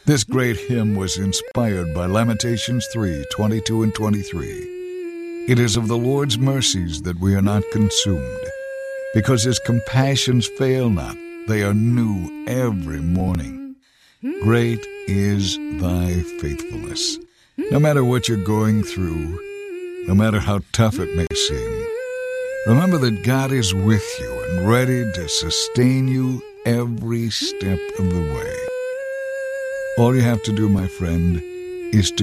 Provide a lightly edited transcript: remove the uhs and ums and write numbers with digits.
This great hymn was inspired by Lamentations 3:22 and 23. It is of the Lord's mercies that we are not consumed, because his compassions fail not. They are new every morning. Great is thy faithfulness. No matter what you're going through, no matter how tough it may seem, remember that God is with you and ready to sustain you every step of the way. All you have to do, my friend, is to